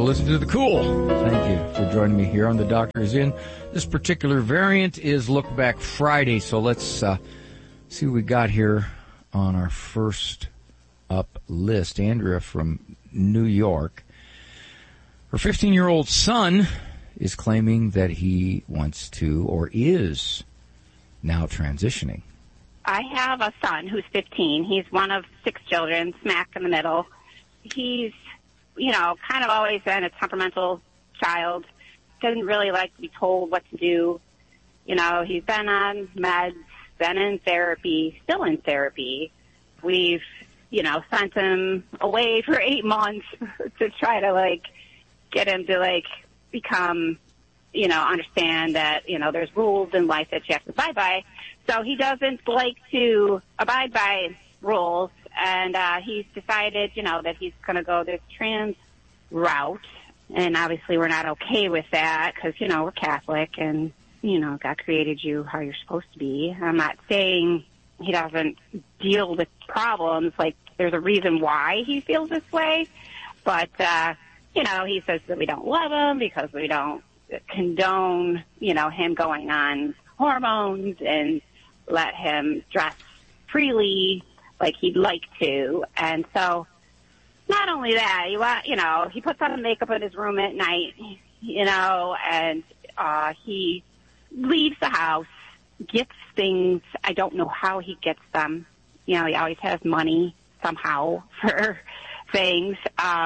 to listen to The Cool. Thank you for joining me here on The Doctor Is In. This particular variant is Look Back Friday, so let's see what we got here on our first up list. Andrea from New York. Her 15-year-old son is claiming that he wants to or is now transitioning. I have a son who's 15. He's one of 6 children, smack in the middle. He's, kind of always been a temperamental child. Doesn't really like to be told what to do. He's been on meds, been in therapy, still in therapy. We've, sent him away for 8 months to try to, get him to, become, understand that, there's rules in life that you have to abide by. So he doesn't like to abide by rules, and he's decided, that he's going to go this trans route. And obviously we're not okay with that because, we're Catholic and, God created you how you're supposed to be. I'm not saying he doesn't deal with problems. There's a reason why he feels this way. But, he says that we don't love him because we don't condone, him going on hormones and let him dress freely like he'd like to. And so not only that, he puts on makeup in his room at night, and he leaves the house, gets things. I don't know how he gets them. He always has money somehow for things.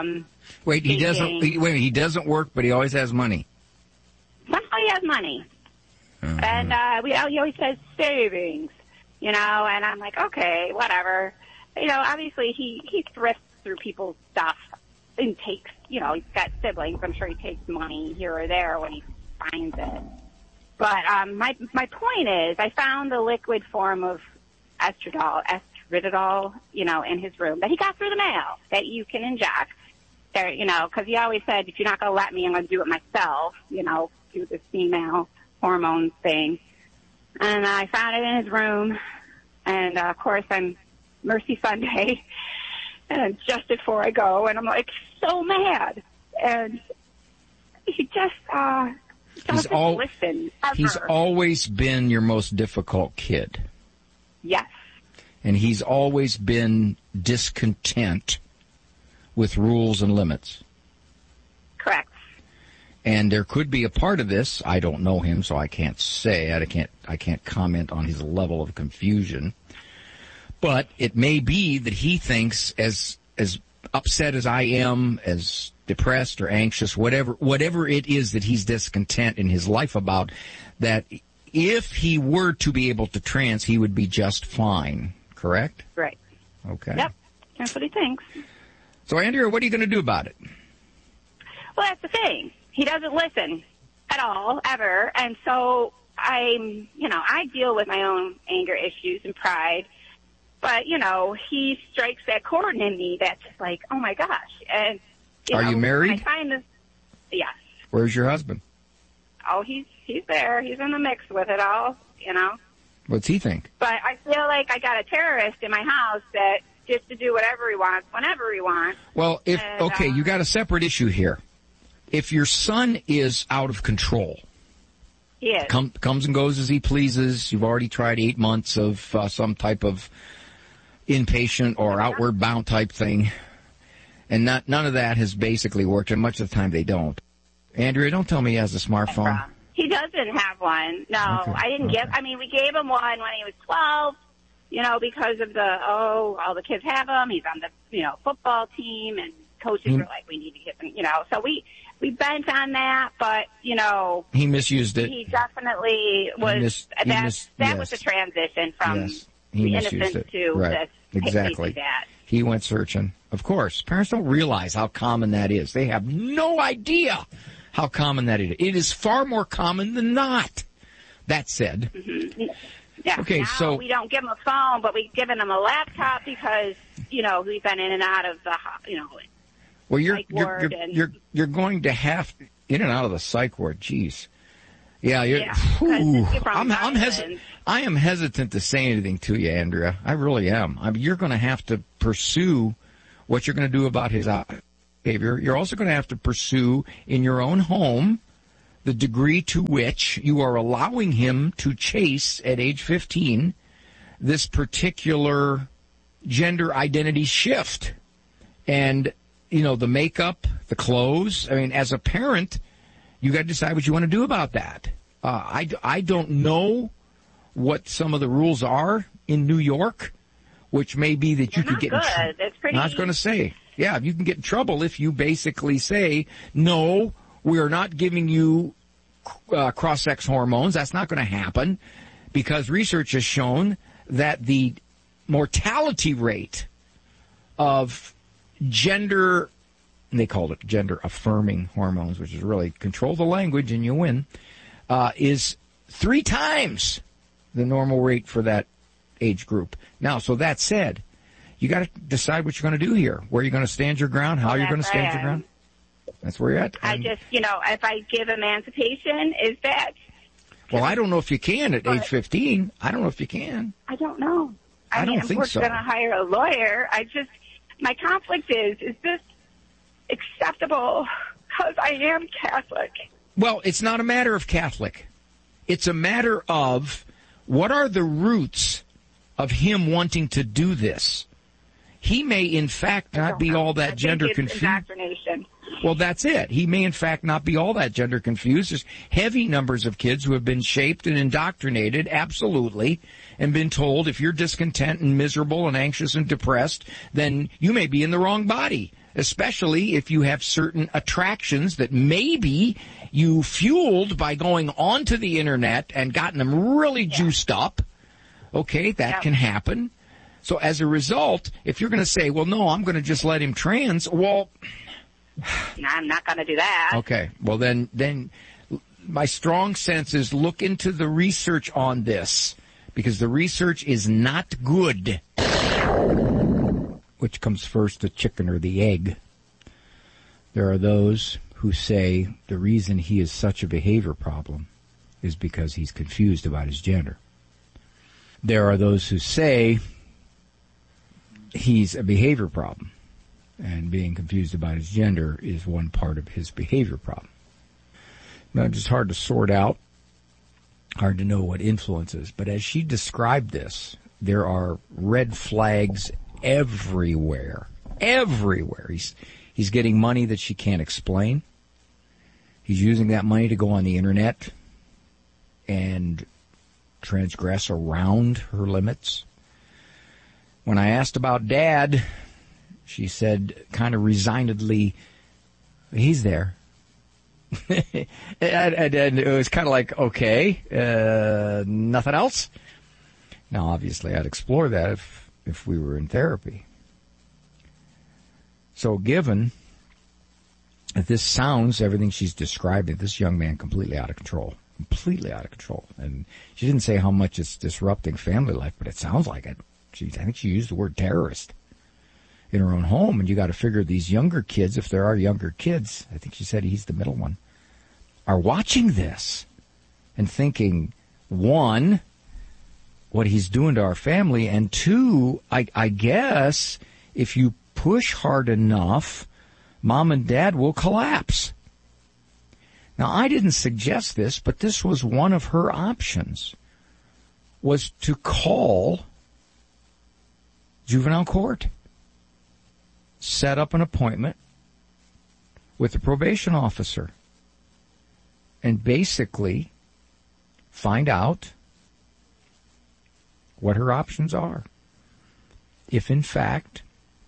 He doesn't work, but he always has money. Somehow he has money. And he always says savings, and I'm like, okay, whatever. Obviously he thrifts through people's stuff and takes, he's got siblings. I'm sure he takes money here or there when he finds it. But my point is, I found the liquid form of estridiol, in his room that he got through the mail that you can inject. Because he always said, if you're not going to let me, I'm going to do it myself, do this female hormone thing. And I found it in his room. And, of course, I'm Mercy Sunday. And just before I go, and I'm so mad. And he just doesn't listen ever. He's always been your most difficult kid. Yes. And he's always been discontent with rules and limits. Correct. And there could be a part of this. I don't know him, so I can't say. I can't comment on his level of confusion. But it may be that he thinks, as upset as I am, as depressed or anxious, whatever it is that he's discontent in his life about, that if he were to be able to trans, he would be just fine. Correct? Right. Okay. Yep. That's what he thinks. So, Andrea, what are you going to do about it? Well, that's the thing. He doesn't listen at all, ever. And so I deal with my own anger issues and pride. But, he strikes that chord in me that's just like, oh, my gosh. And, are you married? I find this, yes. Where's your husband? Oh, he's there. He's in the mix with it all, What's he think? But I feel like I got a terrorist in my house that gets to do whatever he wants, whenever he wants. Well, you got a separate issue here. If your son is out of control, he is. Comes and goes as he pleases, you've already tried 8 months of some type of inpatient or outward bound type thing, and none of that has basically worked, and much of the time they don't. Andrea, don't tell me he has a smartphone. He doesn't have one. No, okay. I didn't give. I mean, we gave him one when he was 12. Because of all the kids have them. He's on the, football team, and coaches are like, we need to get him, So we bent on that, but, he misused it. He definitely was, that was the transition from the innocence to this. Exactly. He went searching. Of course, parents don't realize how common that is. They have no idea how common that is. It is far more common than not. That said. Mm-hmm. Yeah. Okay, now so we don't give him a phone, but we've given him a laptop because we've been in and out of the well, you're going to have in and out of the psych ward. Jeez, yeah. I am hesitant to say anything to you, Andrea. I really am. You're going to have to pursue what you're going to do about his behavior, you're also going to have to pursue in your own home the degree to which you are allowing him to chase at age 15 this particular gender identity shift. And, you know, the makeup, the clothes. I mean, as a parent, you got to decide what you want to do about that. I don't know what some of the rules are in New York, which may be that you could get in trouble. I was going to say, yeah, you can get in trouble if you basically say, no, we are not giving you cross-sex hormones. That's not going to happen because research has shown that the mortality rate of gender, and they called it gender-affirming hormones, which is really control the language and you win, is 3 times the normal rate for that age group. Now, so that said, you got to decide what you're going to do here, where you're going to stand your ground, how you're going to stand your ground. That's where you're at. I just, you know, if I give emancipation, is that... Well, I don't know if you can at age 15. I don't know if you can. I don't know. I don't think so. I'm going to hire a lawyer. My conflict is this acceptable? Because I am Catholic. Well, it's not a matter of Catholic. It's a matter of what are the roots of him wanting to do this. He may, in fact, not be all that gender confused. Indoctrination. Well, that's it. He may, in fact, not be all that gender confused. There's heavy numbers of kids who have been shaped and indoctrinated, absolutely, and been told if you're discontent and miserable and anxious and depressed, then you may be in the wrong body, especially if you have certain attractions that maybe you fueled by going onto the Internet and gotten them really juiced up. Okay, that can happen. So as a result, if you're going to say, well, no, I'm going to just let him trans, well... No, I'm not going to do that. Okay. Well, then my strong sense is look into the research on this, because the research is not good. Which comes first, the chicken or the egg? There are those who say the reason he is such a behavior problem is because he's confused about his gender. There are those who say he's a behavior problem, and being confused about his gender is one part of his behavior problem. Now, it's just hard to sort out, hard to know what influences. But as she described this, there are red flags everywhere. Everywhere. He's getting money that she can't explain. He's using that money to go on the Internet and transgress around her limits. When I asked about Dad, she said kind of resignedly, he's there. and it was kind of like, okay, nothing else? Now, obviously, I'd explore that if we were in therapy. So given that this sounds, everything she's describing, this young man completely out of control. And she didn't say how much it's disrupting family life, but it sounds like it. I think she used the word terrorist in her own home, and you got to figure these younger kids, if there are younger kids, I think she said he's the middle one, are watching this and thinking, one, what he's doing to our family, and two, I guess if you push hard enough, Mom and Dad will collapse. Now, I didn't suggest this, but this was one of her options, was to call juvenile court, set up an appointment with the probation officer, and basically find out what her options are. If, in fact,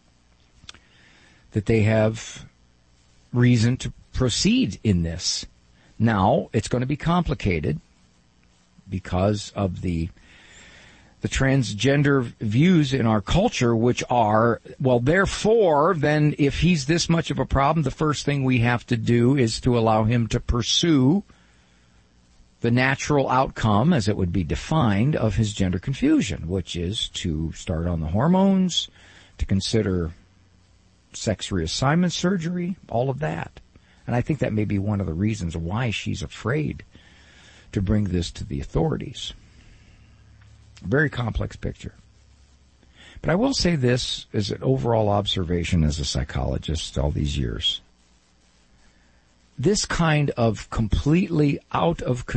that they have reason to proceed in this. Now, it's going to be complicated because of the transgender views in our culture, which are, well, therefore, then if he's this much of a problem, the first thing we have to do is to allow him to pursue the natural outcome, as it would be defined, of his gender confusion, which is to start on the hormones, to consider sex reassignment surgery, all of that. And I think that may be one of the reasons why she's afraid to bring this to the authorities. Very complex picture. But I will say this as an overall observation as a psychologist all these years. This kind of completely out of